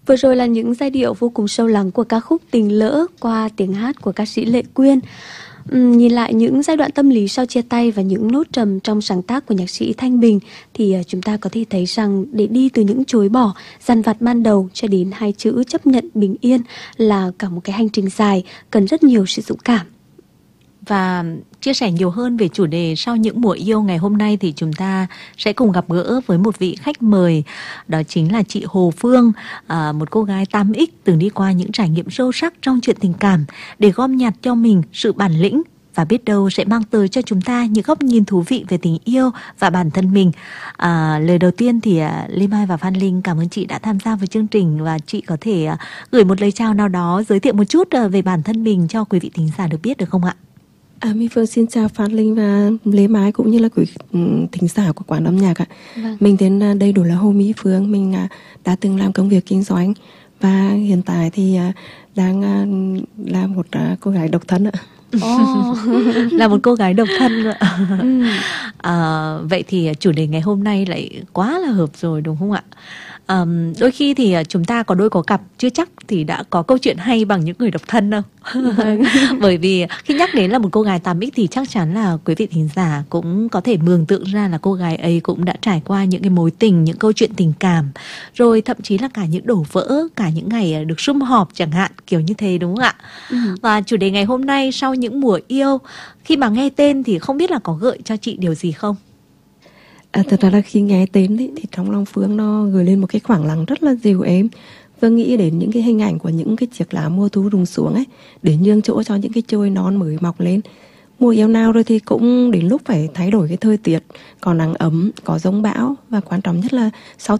Vừa rồi là những giai điệu vô cùng sâu lắng của ca khúc Tình Lỡ qua tiếng hát của ca sĩ Lệ Quyên. Nhìn lại những giai đoạn tâm lý sau chia tay và những nốt trầm trong sáng tác của nhạc sĩ Thanh Bình thì chúng ta có thể thấy rằng để đi từ những chối bỏ, dằn vặt ban đầu cho đến hai chữ chấp nhận bình yên là cả một cái hành trình dài, cần rất nhiều sự dũng cảm. Và chia sẻ nhiều hơn về chủ đề sau những mùa yêu ngày hôm nay thì chúng ta sẽ cùng gặp gỡ với một vị khách mời. Đó chính là chị Hồ Phương, một cô gái 8X từng đi qua những trải nghiệm sâu sắc trong chuyện tình cảm để gom nhặt cho mình sự bản lĩnh và biết đâu sẽ mang tới cho chúng ta những góc nhìn thú vị về tình yêu và bản thân mình. Lời đầu tiên thì Lê Mai và Phan Linh cảm ơn chị đã tham gia với chương trình, và chị có thể gửi một lời chào nào đó, giới thiệu một chút về bản thân mình cho quý vị thính giả được biết được không ạ? Mỹ Phương xin chào Phan Linh và Lê Mai cũng như là quý thính giả của Quán Âm Nhạc ạ. Vâng. Mình tên đầy đủ là Hồ Mỹ Phương. Mình đã từng làm công việc kinh doanh và hiện tại thì đang là một cô gái độc thân ạ. Là một cô gái độc thân ạ. Vậy thì chủ đề ngày hôm nay lại quá là hợp rồi đúng không ạ? Đôi khi thì chúng ta có đôi có cặp chưa chắc thì đã có câu chuyện hay bằng những người độc thân đâu. Bởi vì khi nhắc đến là một cô gái 8X thì chắc chắn là quý vị thính giả cũng có thể mường tượng ra là cô gái ấy cũng đã trải qua những cái mối tình, những câu chuyện tình cảm, rồi thậm chí là cả những đổ vỡ, cả những ngày được sum họp chẳng hạn, kiểu như thế đúng không ạ? Và chủ đề ngày hôm nay sau những mùa yêu, khi mà nghe tên thì không biết là có gợi cho chị điều gì không? Thật ra là khi nghe tên thì trong lòng Phương nó gửi lên một cái khoảng lặng rất là dịu êm. Phương nghĩ đến những cái hình ảnh của những cái chiếc lá mùa thu rụng xuống ấy, để nhường chỗ cho những cái chồi non mới mọc lên. Mùa yêu nào rồi thì cũng đến lúc phải thay đổi cái thời tiết, có nắng ấm, có giông bão, và quan trọng nhất là sau